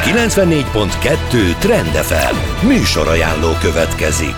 94.2 Trend FM műsorajánló következik.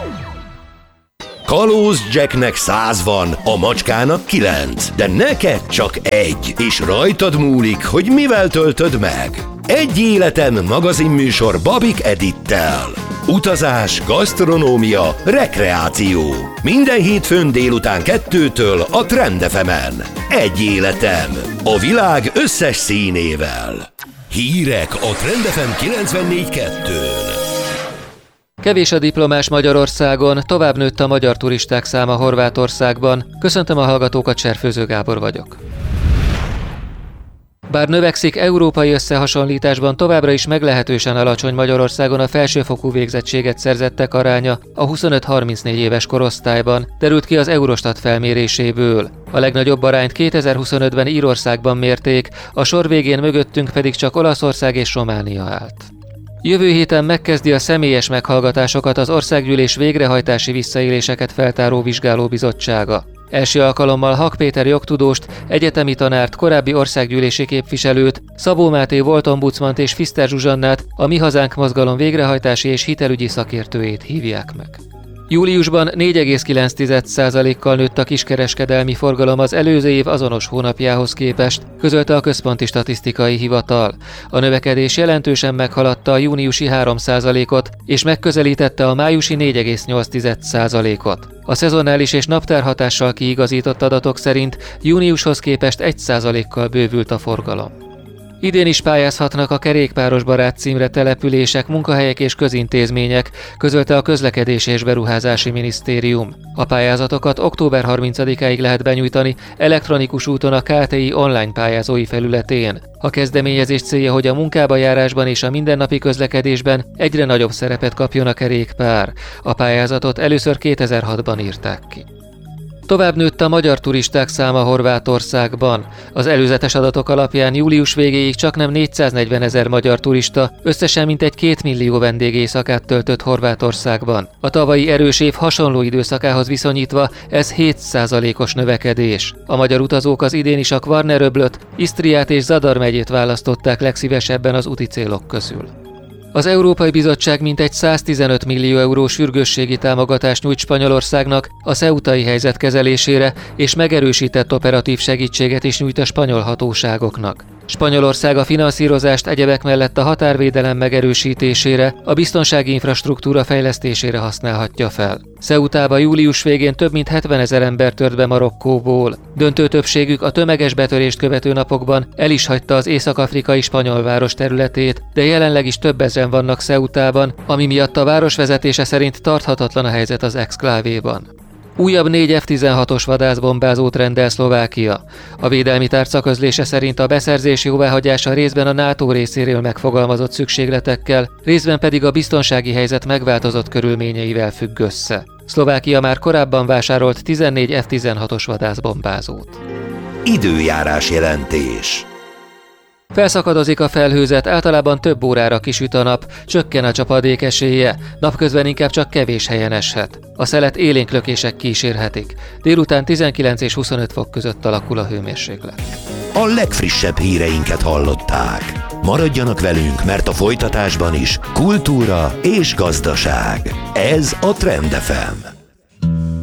Kalóz Jacknek 100 van, a macskának 9, de neked csak egy, és rajtad múlik, hogy mivel töltöd meg. Egy életem magazinműsor Babik Edittel. Utazás, gasztronómia, rekreáció. Minden hétfőn délután 2-től a Trend FM-en. Egy életem. A világ összes színével. Hírek a Trend FM 94.2-n. Kevés a diplomás Magyarországon, tovább nőtt a magyar turisták száma Horvátországban. Köszöntöm a hallgatókat, Cserfőző Gábor vagyok. Bár növekszik, európai összehasonlításban továbbra is meglehetősen alacsony Magyarországon a felsőfokú végzettséget szerzettek aránya a 25-34 éves korosztályban, derült ki az Eurostat felméréséből. A legnagyobb arányt 2025-ben Írországban mérték, a sor végén mögöttünk pedig csak Olaszország és Románia állt. Jövő héten megkezdi a személyes meghallgatásokat az Országgyűlés végrehajtási visszaéléseket feltáró vizsgálóbizottsága. Első alkalommal Hak Péter jogtudóst, egyetemi tanárt, korábbi országgyűlési képviselőt, Szabó Máté volt ombudsmant és Fiszter Zsuzsannát, a Mi Hazánk mozgalom végrehajtási és hitelügyi szakértőjét hívják meg. Júliusban 4,9%-kal nőtt a kiskereskedelmi forgalom az előző év azonos hónapjához képest, közölte a Központi Statisztikai Hivatal. A növekedés jelentősen meghaladta a júniusi 3%-ot, és megközelítette a májusi 4,8%-ot. A szezonális és naptárhatással kiigazított adatok szerint júniushoz képest 1%-kal bővült a forgalom. Idén is pályázhatnak a kerékpáros barát címre települések, munkahelyek és közintézmények, közölte a Közlekedési és Beruházási Minisztérium. A pályázatokat október 30-áig lehet benyújtani elektronikus úton a KTI online pályázói felületén. A kezdeményezés célja, hogy a munkába járásban és a mindennapi közlekedésben egyre nagyobb szerepet kapjon a kerékpár. A pályázatot először 2006-ban írták ki. Tovább nőtt a magyar turisták száma Horvátországban. Az előzetes adatok alapján július végéig csaknem 440 000 magyar turista, összesen mintegy 2 millió vendégéjszakát töltött Horvátországban. A tavalyi erős év hasonló időszakához viszonyítva ez 7%-os növekedés. A magyar utazók az idén is a Kvarner-öblöt, Isztriát és Zadar megyét választották legszívesebben az úti célok közül. Az Európai Bizottság mintegy 115 millió eurós sürgősségi támogatást nyújt Spanyolországnak a ceutai helyzet kezelésére, és megerősített operatív segítséget is nyújt a spanyol hatóságoknak. Spanyolország a finanszírozást egyebek mellett a határvédelem megerősítésére, a biztonsági infrastruktúra fejlesztésére használhatja fel. Ceutába július végén több mint 70 000 ember tört be Marokkóból. Döntő többségük a tömeges betörést követő napokban el is hagyta az észak-afrikai spanyol város területét, de jelenleg is több ezren vannak Ceutában, ami miatt a város vezetése szerint tarthatatlan a helyzet az exklávéban. Újabb 4 F-16-os vadászbombázót rendel Szlovákia. A védelmi tárca közlése szerint a beszerzés jóváhagyása részben a NATO részéről megfogalmazott szükségletekkel, részben pedig a biztonsági helyzet megváltozott körülményeivel függ össze. Szlovákia már korábban vásárolt 14 F-16-os vadászbombázót. Időjárás jelentés. Felszakadozik a felhőzet, általában több órára kisüt a nap, csökken a csapadék esélye, napközben inkább csak kevés helyen eshet. A szelet élénk lökések kísérhetik. Délután 19 és 25 fok között alakul a hőmérséklet. A legfrissebb híreinket hallották. Maradjanak velünk, mert a folytatásban is kultúra és gazdaság. Ez a Trend FM.